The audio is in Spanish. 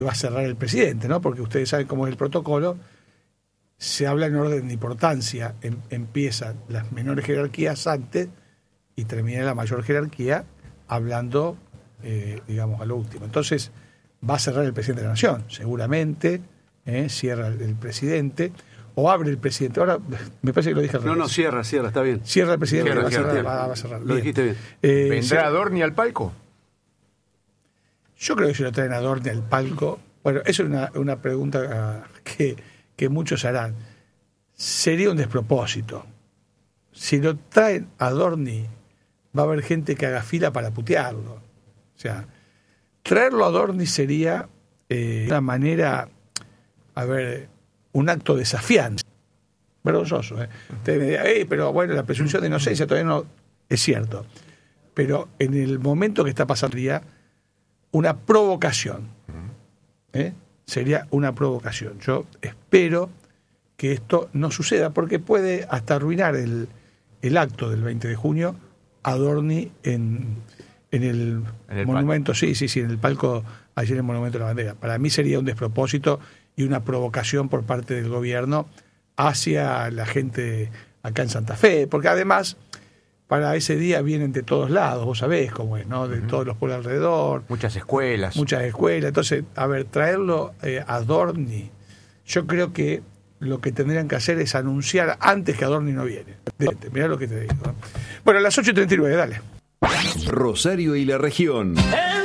va a cerrar el presidente, ¿no? Porque ustedes saben cómo es el protocolo. Se habla en orden de importancia, empiezan las menores jerarquías antes y termina la mayor jerarquía hablando, digamos, a lo último. Entonces, va a cerrar el presidente de la Nación, seguramente, cierra el presidente, o abre el presidente. Ahora, me parece que lo dije al revés. No, cierra, está bien. Cierra el presidente, Cierra. va a cerrar. Lo dijiste bien. ¿Vendrá Adorni al palco? Yo creo que si lo traen a Adorni al palco, bueno, eso es una pregunta que muchos harán. Sería un despropósito. Si lo traen a Adorni, va a haber gente que haga fila para putearlo. O sea, traerlo a Adorni sería una manera, un acto desafiante. Vergonzoso. Ustedes me dirán, pero bueno, la presunción de inocencia todavía no es cierto. Pero en el momento que está pasando sería una provocación. Sería una provocación. Yo espero que esto no suceda porque puede hasta arruinar el acto del 20 de junio Adorni en el monumento, sí, en el palco ayer en el Monumento de la Bandera. Para mí sería un despropósito y una provocación por parte del gobierno hacia la gente acá en Santa Fe, porque además para ese día vienen de todos lados, vos sabés cómo es, ¿no? De todos los pueblos alrededor. Muchas escuelas. Entonces, traerlo a Adorni, yo creo que lo que tendrían que hacer es anunciar antes que Adorni no viene. Mirá lo que te digo. Bueno, a las 8:39, dale. Rosario y la región.